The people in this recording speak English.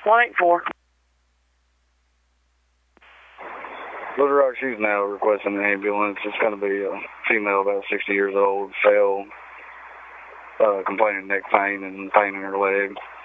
184. Little Rock, she's now requesting an ambulance. It's going to be a female about 60 years old, fell, complaining of neck pain and pain in her leg.